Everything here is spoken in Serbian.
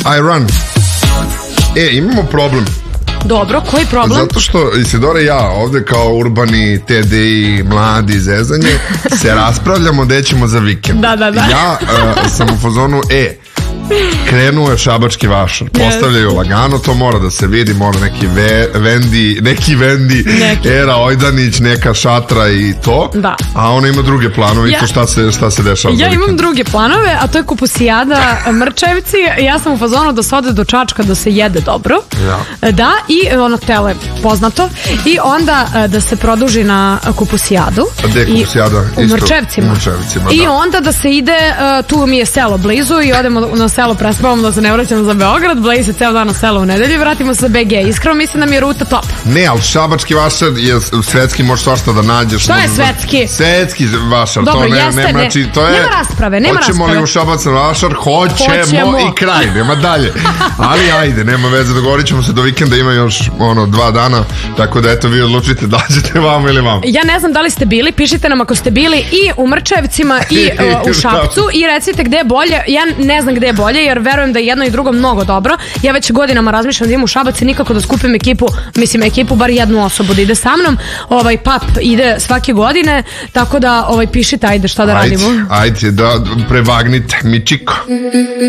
I run. Imamo problem. Dobro, koji problem? Zato što Isidora i ja ovde kao urbani TDI, mladi, zezanje se raspravljamo gde ćemo za vikend. Da. Ja sam u fazonu, krenuo je šabački vašar, postavljaju lagano, to mora da se vidi, mora neki Vendi, Era Ojdanić, neka šatra i to, a ona ima druge planove i to šta se dešava. Ja imam druge planove, a to je kupusijada Mrčevci. Ja sam u fazonu da se ode do Čačka, da se jede dobro, da, i ono tele poznato, i onda da se produži na kupusijadu. A gde je kupusijada? U Mrčevcima. I onda da se ide, tu mi je selo blizu i odemo na selo, prespavamo, da se ne vraćamo za Beograd, bleji se ceo dan na selo u nedelju i vratimo se za BG. Iskreno mislim da mi je ruta top. Ne, ali šabački vašar je svetski, možeš svašta da nađeš. Što je svetski? Svetski vašar. Dobro, jeste, nema rasprave. Hoćemo li u šabac na vašar? Hoćemo i kraj, nema dalje. Ali ajde, nema veze, dogovorit ćemo se do vikenda, ima još 2 dana, tako da eto vi odlučite da ćete vamo ili vamo. Ja ne znam da li ste bili, pišite nam ako ste bili i u Mrčevcima i u Šapcu i recite gde je bolje. Ja ne znam gde je bolje, jer verujem da je jedno i drugo mnogo dobro. Ja već godinama razmišljam da idem u Šabac i nikako da skupim ekipu, bar jednu osobu da ide sa mnom. Pap ide svake godine, tako da pišite, ajde šta da radimo. Ajde, da prevagnite mi čiko.